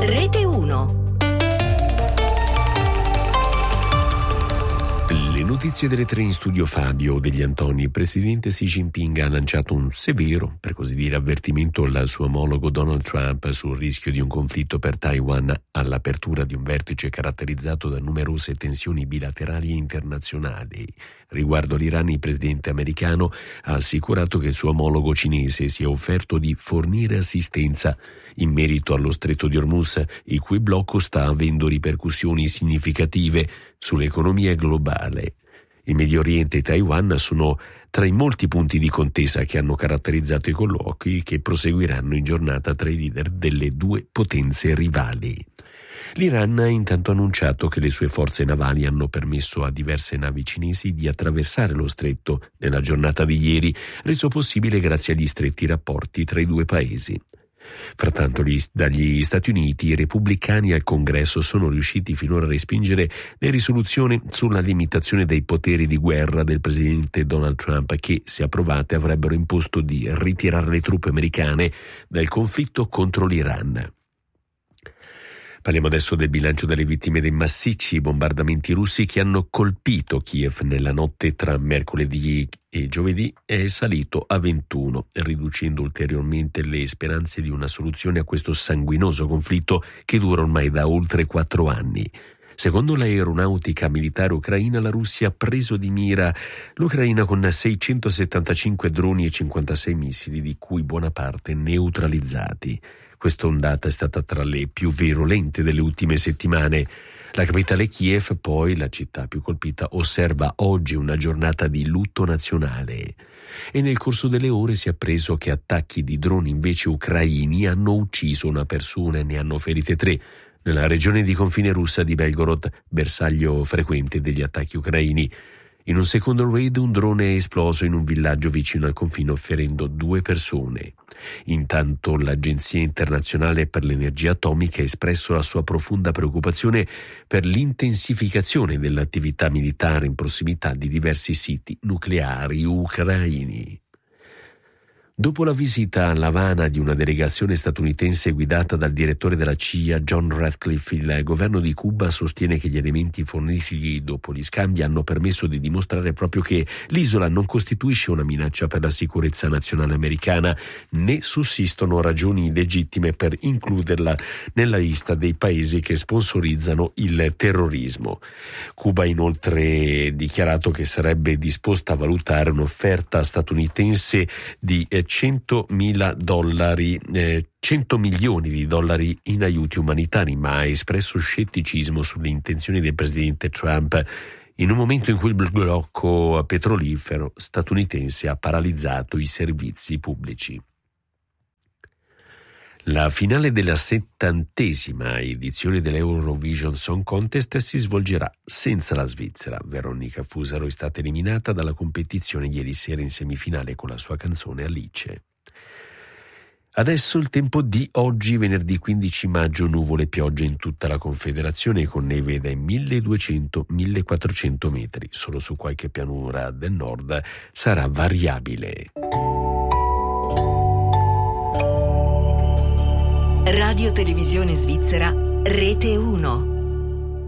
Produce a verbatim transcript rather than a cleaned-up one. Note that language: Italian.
Rete uno. Le notizie delle tre in studio Fabio Degli Antoni. Il presidente Xi Jinping ha lanciato un severo, per così dire, avvertimento al suo omologo Donald Trump sul rischio di un conflitto per Taiwan all'apertura di un vertice caratterizzato da numerose tensioni bilaterali e internazionali. Riguardo l'Iran, il presidente americano ha assicurato che il suo omologo cinese si è offerto di fornire assistenza in merito allo stretto di Hormuz, il cui blocco sta avendo ripercussioni significative sull'economia globale. Il Medio Oriente e Taiwan sono tra i molti punti di contesa che hanno caratterizzato i colloqui che proseguiranno in giornata tra i leader delle due potenze rivali. L'Iran ha intanto annunciato che le sue forze navali hanno permesso a diverse navi cinesi di attraversare lo stretto nella giornata di ieri, reso possibile grazie agli stretti rapporti tra i due paesi. Frattanto, gli, dagli Stati Uniti i repubblicani al Congresso sono riusciti finora a respingere le risoluzioni sulla limitazione dei poteri di guerra del presidente Donald Trump che, se approvate, avrebbero imposto di ritirare le truppe americane dal conflitto contro l'Iran. Parliamo adesso del bilancio delle vittime dei massicci bombardamenti russi che hanno colpito Kiev nella notte tra mercoledì e giovedì è salito a ventuno, riducendo ulteriormente le speranze di una soluzione a questo sanguinoso conflitto che dura ormai da oltre quattro anni. Secondo l'aeronautica militare ucraina, la Russia ha preso di mira l'Ucraina con seicentosettantacinque droni e cinquantasei missili, di cui buona parte neutralizzati. Questa ondata è stata tra le più virulente delle ultime settimane. La capitale Kiev, poi, la città più colpita, osserva oggi una giornata di lutto nazionale. E nel corso delle ore si è appreso che attacchi di droni invece ucraini hanno ucciso una persona e ne hanno ferite tre, nella regione di confine russa di Belgorod, bersaglio frequente degli attacchi ucraini. In un secondo raid un drone è esploso in un villaggio vicino al confine, ferendo due persone. Intanto l'Agenzia internazionale per l'energia atomica ha espresso la sua profonda preoccupazione per l'intensificazione dell'attività militare in prossimità di diversi siti nucleari ucraini. Dopo la visita a L'Avana di una delegazione statunitense guidata dal direttore della C I A, John Ratcliffe, il governo di Cuba sostiene che gli elementi forniti dopo gli scambi hanno permesso di dimostrare proprio che l'isola non costituisce una minaccia per la sicurezza nazionale americana, né sussistono ragioni legittime per includerla nella lista dei paesi che sponsorizzano il terrorismo. Cuba ha inoltre dichiarato che sarebbe disposta a valutare un'offerta statunitense di centomila dollari, eh, cento milioni di dollari in aiuti umanitari, ma ha espresso scetticismo sulle intenzioni del presidente Trump in un momento in cui il blocco petrolifero statunitense ha paralizzato i servizi pubblici. La finale della settantesima edizione dell'Eurovision Song Contest si svolgerà senza la Svizzera. Veronica Fusaro è stata eliminata dalla competizione ieri sera in semifinale con la sua canzone Alice. Adesso il tempo di oggi, venerdì quindici maggio, nuvole e piogge in tutta la Confederazione con neve dai milleduecento millequattrocento metri. Solo su qualche pianura del nord sarà variabile. Radio Televisione Svizzera, Rete uno.